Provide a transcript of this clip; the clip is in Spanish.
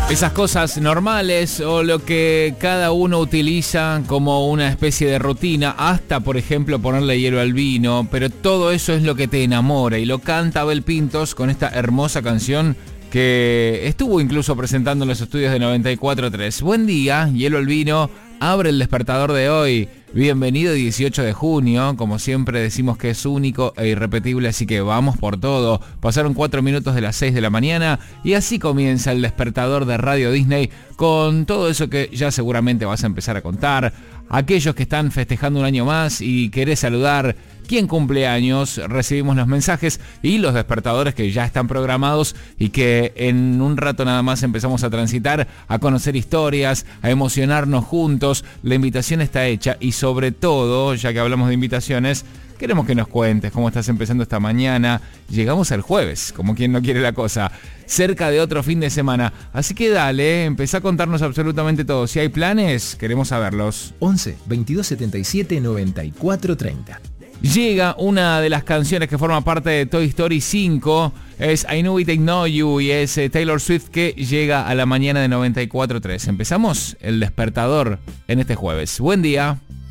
Esas cosas normales o lo que cada uno utiliza como una especie de rutina, hasta por ejemplo ponerle hielo al vino, pero todo eso es lo que te enamora y lo canta Abel Pintos con esta hermosa canción que estuvo incluso presentando en los estudios de 94.3. Buen día, hielo al vino, abre el despertador de hoy. Bienvenido 18 de junio, como siempre decimos que es único e irrepetible, así que vamos por todo. Pasaron 4 minutos de las 6 de la mañana y así comienza el despertador de Radio Disney con todo eso que ya seguramente vas a empezar a contar. Aquellos que están festejando un año más y querés saludar quién cumple años, recibimos los mensajes y los despertadores que ya están programados y que en un rato nada más empezamos a transitar, a conocer historias, a emocionarnos juntos. La invitación está hecha y sobre todo, ya que hablamos de invitaciones, queremos que nos cuentes cómo estás empezando esta mañana. Llegamos al jueves, como quien no quiere la cosa, cerca de otro fin de semana. Así que dale, empezá a contarnos absolutamente todo. Si hay planes, queremos saberlos. 11 22 77 94 30. Llega una de las canciones que forma parte de Toy Story 5, es I Knew It, I Know You, y es Taylor Swift, que llega a la mañana de 94.3. Empezamos el despertador en este jueves. Buen día.